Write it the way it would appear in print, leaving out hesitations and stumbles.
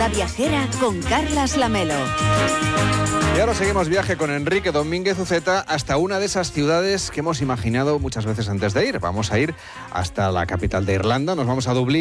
La Viajera con Carlas Lamelo. Y ahora seguimos viaje con Enrique Domínguez Uceta hasta una de esas ciudades que hemos imaginado muchas veces antes de ir. Vamos a ir hasta la capital de Irlanda, nos vamos a Dublín.